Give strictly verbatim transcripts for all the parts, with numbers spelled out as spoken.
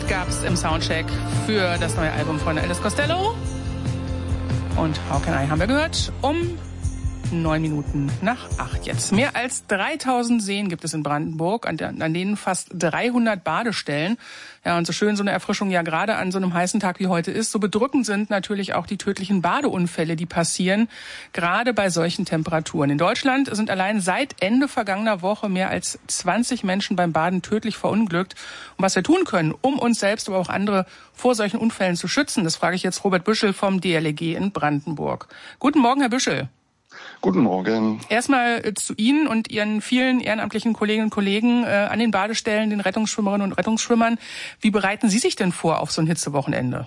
Hit gab's im Soundcheck für das neue Album von Elvis Costello. Und How Can I haben wir gehört um neun Minuten nach acht jetzt. Mehr als dreitausend Seen gibt es in Brandenburg, an, an denen fast dreihundert Badestellen. Ja, und so schön so eine Erfrischung ja gerade an so einem heißen Tag wie heute ist, so bedrückend sind natürlich auch die tödlichen Badeunfälle, die passieren, gerade bei solchen Temperaturen. In Deutschland sind allein seit Ende vergangener Woche mehr als zwanzig Menschen beim Baden tödlich verunglückt. Und was wir tun können, um uns selbst, aber auch andere vor solchen Unfällen zu schützen, das frage ich jetzt Robert Büschel vom D L R G in Brandenburg. Guten Morgen, Herr Büschel. Guten Morgen. Erstmal äh, zu Ihnen und Ihren vielen ehrenamtlichen Kolleginnen und Kollegen äh, an den Badestellen, den Rettungsschwimmerinnen und Rettungsschwimmern. Wie bereiten Sie sich denn vor auf so ein Hitzewochenende?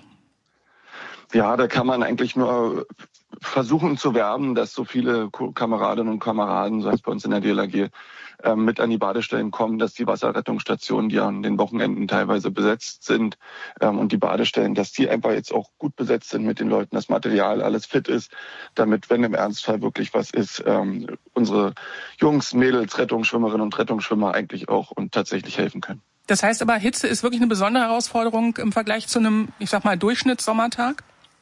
Ja, da kann man eigentlich nur versuchen zu werben, dass so viele Kameradinnen und Kameraden, so heißt bei uns in der D L R G, äh, mit an die Badestellen kommen, dass die Wasserrettungsstationen, die an den Wochenenden teilweise besetzt sind, ähm, und die Badestellen, dass die einfach jetzt auch gut besetzt sind mit den Leuten, das Material alles fit ist, damit, wenn im Ernstfall wirklich was ist, ähm, unsere Jungs, Mädels, Rettungsschwimmerinnen und Rettungsschwimmer eigentlich auch und tatsächlich helfen können. Das heißt aber, Hitze ist wirklich eine besondere Herausforderung im Vergleich zu einem, ich sag mal, Durchschnittssommertag?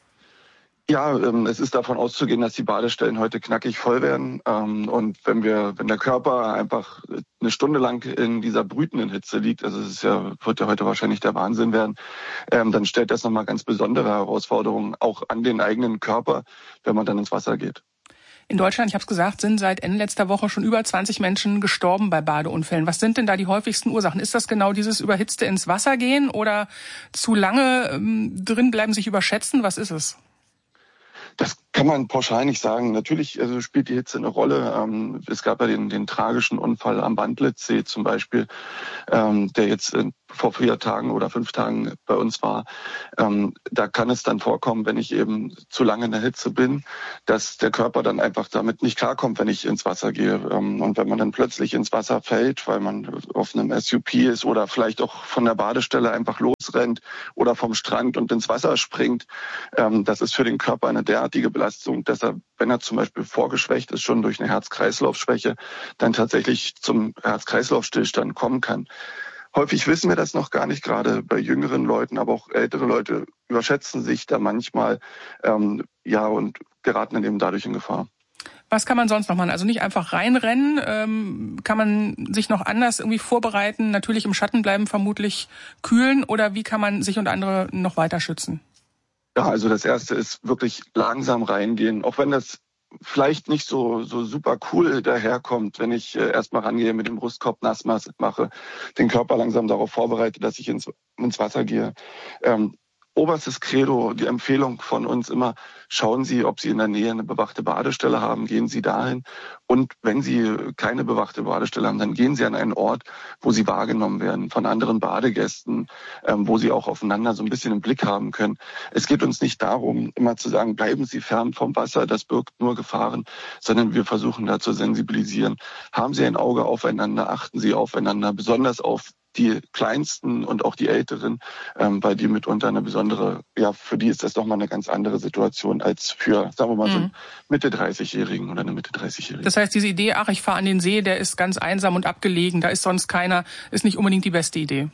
Ja, ähm, es ist davon auszugehen, dass die Badestellen heute knackig voll werden. Ähm, und wenn wir, wenn der Körper einfach eine Stunde lang in dieser brütenden Hitze liegt, also es ist ja, wird ja heute wahrscheinlich der Wahnsinn werden, ähm, dann stellt das nochmal ganz besondere Herausforderungen auch an den eigenen Körper, wenn man dann ins Wasser geht. In Deutschland, ich habe es gesagt, sind seit Ende letzter Woche schon über zwanzig Menschen gestorben bei Badeunfällen. Was sind denn da die häufigsten Ursachen? Ist das genau dieses überhitzte ins Wasser gehen oder zu lange ähm, drin bleiben, sich überschätzen? Was ist es? Das kann man pauschal nicht sagen. Natürlich also spielt die Hitze eine Rolle. Ähm, es gab ja den, den tragischen Unfall am Bandlitzsee zum Beispiel, ähm, der jetzt äh, vor vier Tagen oder fünf Tagen bei uns war. Ähm, da kann es dann vorkommen, wenn ich eben zu lange in der Hitze bin, dass der Körper dann einfach damit nicht klarkommt, wenn ich ins Wasser gehe. Ähm, und wenn man dann plötzlich ins Wasser fällt, weil man auf einem S U P ist oder vielleicht auch von der Badestelle einfach losrennt oder vom Strand und ins Wasser springt, ähm, das ist für den Körper eine derartige Belastung, dass er, wenn er zum Beispiel vorgeschwächt ist, schon durch eine Herz-Kreislauf-Schwäche, dann tatsächlich zum Herz-Kreislauf-Stillstand kommen kann. Häufig wissen wir das noch gar nicht, gerade bei jüngeren Leuten, aber auch ältere Leute überschätzen sich da manchmal, ähm, ja, und geraten dann eben dadurch in Gefahr. Was kann man sonst noch machen? Also nicht einfach reinrennen, ähm, kann man sich noch anders irgendwie vorbereiten, natürlich im Schatten bleiben, vermutlich kühlen, oder wie kann man sich und andere noch weiter schützen? Ja, also das Erste ist wirklich langsam reingehen, auch wenn das vielleicht nicht so so super cool daherkommt, wenn ich äh, erstmal rangehe, mit dem Brustkorb nass mache, den Körper langsam darauf vorbereite, dass ich ins, ins Wasser gehe. Ähm, Oberstes Credo, die Empfehlung von uns immer, schauen Sie, ob Sie in der Nähe eine bewachte Badestelle haben, gehen Sie dahin. Und wenn Sie keine bewachte Badestelle haben, dann gehen Sie an einen Ort, wo Sie wahrgenommen werden von anderen Badegästen, ähm, wo Sie auch aufeinander so ein bisschen im Blick haben können. Es geht uns nicht darum, immer zu sagen, bleiben Sie fern vom Wasser, das birgt nur Gefahren, sondern wir versuchen da zu sensibilisieren. Haben Sie ein Auge aufeinander, achten Sie aufeinander, besonders auf die Kleinsten und auch die Älteren, ähm, weil die mitunter eine besondere, ja, für die ist das doch mal eine ganz andere Situation als für, sagen wir mal, mhm. so einen Mitte dreißig-Jährigen oder eine Mitte dreißig-Jährige. Das heißt, diese Idee, ach, ich fahre an den See, der ist ganz einsam und abgelegen, da ist sonst keiner, ist nicht unbedingt die beste Idee.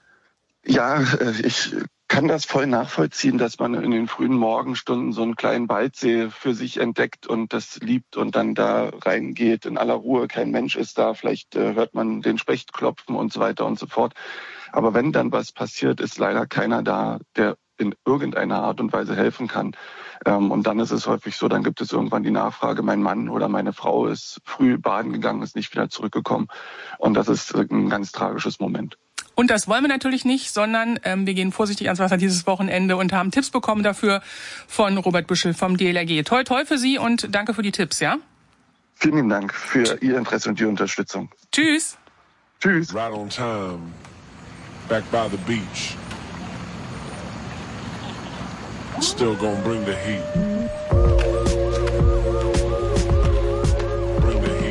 Ja, ich kann das voll nachvollziehen, dass man in den frühen Morgenstunden so einen kleinen Waldsee für sich entdeckt und das liebt und dann da reingeht in aller Ruhe. Kein Mensch ist da, vielleicht äh, hört man den Specht klopfen und so weiter und so fort. Aber wenn dann was passiert, ist leider keiner da, der in irgendeiner Art und Weise helfen kann. Ähm, und dann ist es häufig so, dann gibt es irgendwann die Nachfrage, mein Mann oder meine Frau ist früh baden gegangen, ist nicht wieder zurückgekommen. Und das ist ein ganz tragisches Moment. Und das wollen wir natürlich nicht, sondern ähm, wir gehen vorsichtig ans Wasser dieses Wochenende und haben Tipps bekommen dafür von Robert Büschel vom D L R G. Toi, toi für Sie und danke für die Tipps, ja? Vielen lieben Dank für Ihr Interesse und die Unterstützung. Tschüss. Tschüss. Right on time, back by the beach. Still gonna bring the heat.